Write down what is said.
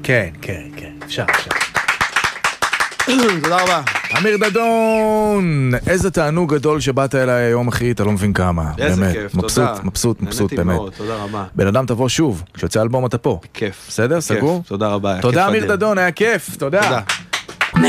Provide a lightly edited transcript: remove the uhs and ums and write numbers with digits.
כן, כן, כן, אפשר. תודה רבה. אמיר דדון, איזה תענוג גדול שבאת אליי היום, אחי, אתה לא מבין כמה. איזה באמת. כיף, מבסוט, תודה. מבסוט, מבסוט, באמת. מאוד, תודה רבה. בן אדם תבוא שוב, כשיוצא אלבום אתה פה. כיף. בסדר, סגור? תודה רבה. תודה אמיר דדון, היה כיף, תודה.